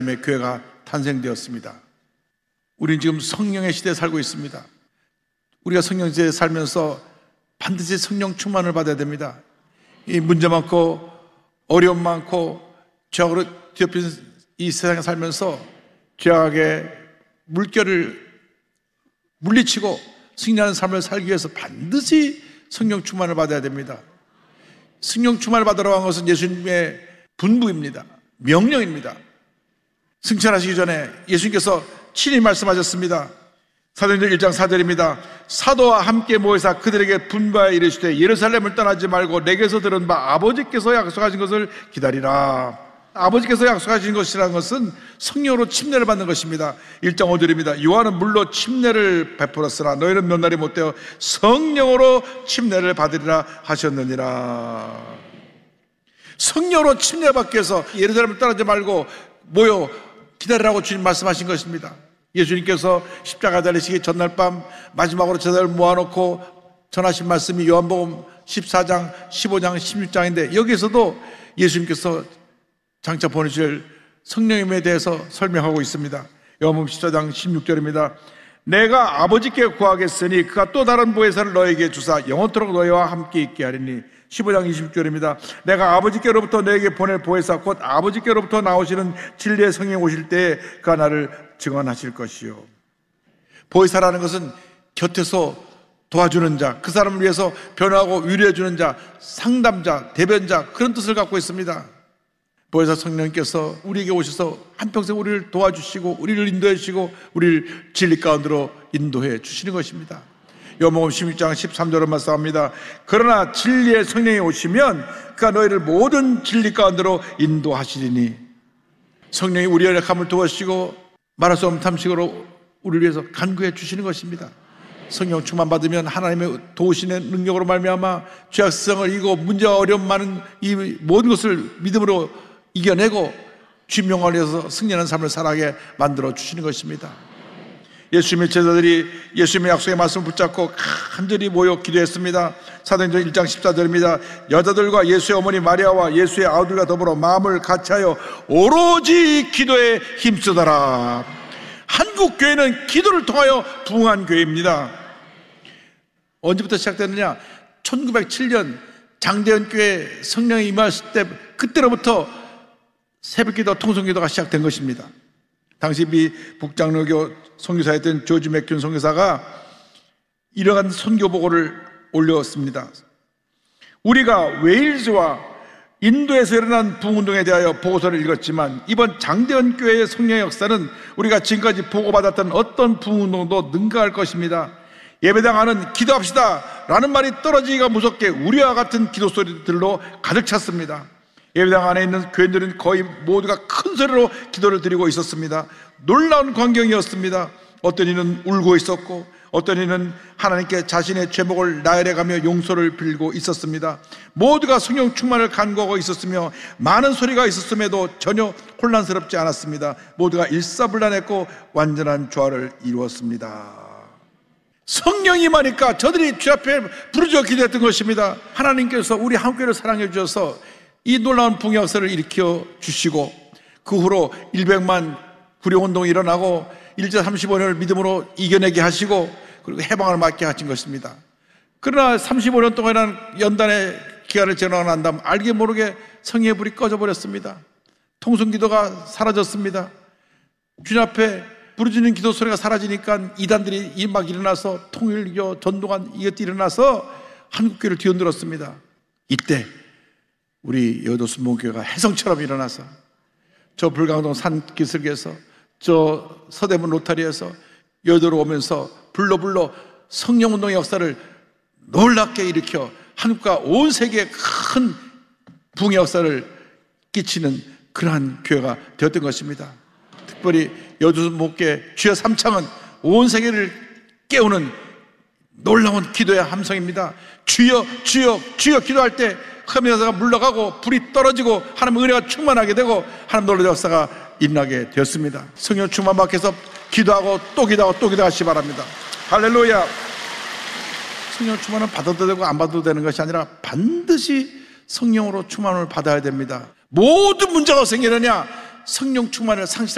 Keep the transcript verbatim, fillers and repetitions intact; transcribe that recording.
교회가 탄생되었습니다. 우리는 지금 성령의 시대에 살고 있습니다. 우리가 성령 시대에 살면서 반드시 성령 충만을 받아야 됩니다. 이 문제 많고 어려움 많고 죄악으로 뒤엎인 이 세상에 살면서 죄악의 물결을 물리치고 승리하는 삶을 살기 위해서 반드시 성령 충만을 받아야 됩니다. 성령 충만을 받으러 간 것은 예수님의 분부입니다. 명령입니다. 승천하시기 전에 예수님께서 친히 말씀하셨습니다. 사도행전 일 장 사 절입니다. 사도와 함께 모여서 그들에게 분부하여 이르시되 예루살렘을 떠나지 말고 내게서 들은 바 아버지께서 약속하신 것을 기다리라. 아버지께서 약속하신 것이라는 것은 성령으로 침례를 받는 것입니다. 일 장 오 절입니다. 요한은 물로 침례를 베풀었으나 너희는 몇 날이 못되어 성령으로 침례를 받으리라 하셨느니라. 성령으로 침례받기 위해서 예루살렘을 떠나지 말고 모여 기다리라고 주님 말씀하신 것입니다. 예수님께서 십자가 달리시기 전날 밤 마지막으로 제자를 모아놓고 전하신 말씀이 요한복음 십사 장, 십오 장, 십육 장인데 여기서도 예수님께서 장차 보내실 성령님에 대해서 설명하고 있습니다. 요한복음 십사 장 십육 절입니다. 내가 아버지께 구하겠으니 그가 또 다른 보혜사를 너에게 주사 영원토록 너희와 함께 있게 하리니. 십오 장 이십육 절입니다. 내가 아버지께로부터 너에게 보낼 보혜사 곧 아버지께로부터 나오시는 진리의 성령 오실 때에 그가 나를 증언하실 것이요. 보혜사라는 것은 곁에서 도와주는 자, 그 사람을 위해서 변화하고 위로해 주는 자, 상담자, 대변자, 그런 뜻을 갖고 있습니다. 보혜사 성령님께서 우리에게 오셔서 한평생 우리를 도와주시고 우리를 인도해 주시고 우리를 진리 가운데로 인도해 주시는 것입니다. 요한복음 십육 장 십삼 절은 말씀합니다. 그러나 진리의 성령이 오시면 그가 너희를 모든 진리 가운데로 인도하시리니. 성령이 우리의 약함을 도와주시고 말할 수 없는 탐식으로 우리를 위해서 간구해 주시는 것입니다. 성령 충만 받으면 하나님의 도우시는 능력으로 말미암아 죄악성을 이기고 문제와 어려움 많은 이 모든 것을 믿음으로 이겨내고 주님 영광을 위해서 승리하는 삶을 살아가게 만들어 주시는 것입니다. 예수님의 제자들이 예수님의 약속의 말씀을 붙잡고 간절히 모여 기도했습니다. 사도행전 일 장 십사 절입니다. 여자들과 예수의 어머니 마리아와 예수의 아들과 더불어 마음을 같이하여 오로지 기도에 힘쓰더라. 한국 교회는 기도를 통하여 부흥한 교회입니다. 언제부터 시작됐느냐? 천구백칠 년 장대현 교회 성령이 임하실 때 그때로부터 새벽기도 통성기도가 시작된 것입니다. 당시 미 북장로교 선교사였던 조지 맥균 선교사가 이러한 선교 보고를 올렸습니다. 우리가 웨일즈와 인도에서 일어난 부흥운동에 대하여 보고서를 읽었지만 이번 장대현 교회의 성령의 역사는 우리가 지금까지 보고받았던 어떤 부흥운동도 능가할 것입니다. 예배당 안은 기도합시다 라는 말이 떨어지기가 무섭게 우리와 같은 기도 소리들로 가득 찼습니다. 예배당 안에 있는 교인들은 거의 모두가 큰 소리로 기도를 드리고 있었습니다. 놀라운 광경이었습니다. 어떤 이는 울고 있었고 어떤 이는 하나님께 자신의 죄목을 나열해가며 용서를 빌고 있었습니다. 모두가 성령 충만을 간구하고 있었으며 많은 소리가 있었음에도 전혀 혼란스럽지 않았습니다. 모두가 일사불란했고 완전한 조화를 이루었습니다. 성령이 임하니까 저들이 주 앞에 부르짖어 기도했던 것입니다. 하나님께서 우리 한국교회를 사랑해 주셔서 이 놀라운 부흥의 역사를 일으켜 주시고 그 후로 일백만 구령운동이 일어나고 일제 삼십오 년을 믿음으로 이겨내게 하시고 그리고 해방을 맞게 하신 것입니다. 그러나 삼십오 년 동안이라는 연단의 기간을 지나고 난 다음 알게 모르게 성령의 불이 꺼져버렸습니다. 통성기도가 사라졌습니다. 주님 앞에 부르짖는 기도 소리가 사라지니까 이단들이 막 일어나서 통일교, 전도관 이것도 일어나서 한국교회를 뒤흔들었습니다. 이때 우리 여의도 순복음교회가 해성처럼 일어나서 저 불광동 산기슭에서 저 서대문 로타리에서 여의도로 오면서 불러 불러 성령운동의 역사를 놀랍게 일으켜 한국과 온 세계에 큰 부흥의 역사를 끼치는 그러한 교회가 되었던 것입니다. 특별히 여의도 순복음교회 주여 삼창은 온 세계를 깨우는 놀라운 기도의 함성입니다. 주여 주여 주여 기도할 때 흑암의 역사가 물러가고 불이 떨어지고 하나님의 은혜가 충만하게 되고 하나님 놀라운 역사가 일어나게 되었습니다. 성령 충만 받기 위해서 기도하고 또 기도하고 또 기도하시기 바랍니다. 할렐루야. 성령 충만은 받아도 되고 안 받아도 되는 것이 아니라 반드시 성령으로 충만을 받아야 됩니다. 모든 문제가 생기느냐 성령 충만을 상실할